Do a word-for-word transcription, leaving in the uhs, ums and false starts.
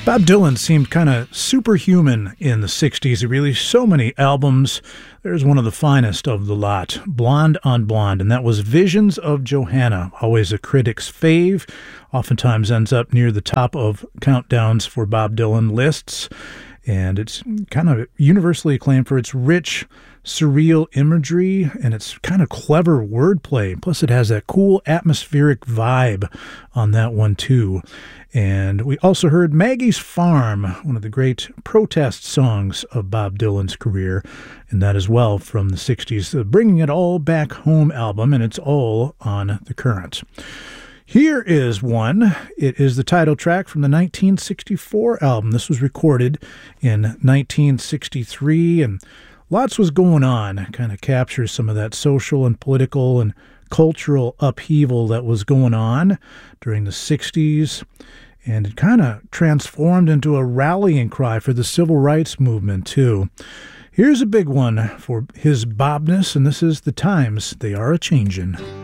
Bob Dylan seemed kind of superhuman in the sixties. He released so many albums. There's one of the finest of the lot, Blonde on Blonde, and that was Visions of Johanna, always a critic's fave, oftentimes ends up near the top of countdowns for Bob Dylan lists, and it's kind of universally acclaimed for its rich, surreal imagery and its kind of clever wordplay. Plus, it has that cool atmospheric vibe on that one, too. And we also heard Maggie's Farm, one of the great protest songs of Bob Dylan's career, and that as well from the sixties, the Bringing It All Back Home album, and it's all on The Current. Here is one. It is the title track from the nineteen sixty-four album. This was recorded in nineteen sixty-three, and lots was going on. Kind of captures some of that social and political and cultural upheaval that was going on during the sixties. And it kind of transformed into a rallying cry for the civil rights movement, too. Here's a big one for his Bobness, and this is The Times They Are A-Changin'.